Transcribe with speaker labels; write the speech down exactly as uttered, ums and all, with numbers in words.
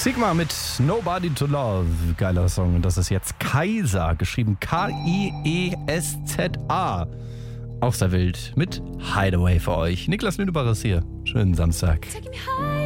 Speaker 1: Sigma mit Nobody to Love. Geiler Song. Und das ist jetzt Kaiser, geschrieben K I E S Z A. Auch sehr wild mit Hideaway für euch. Niklas Lünebacher ist hier. Schönen Samstag.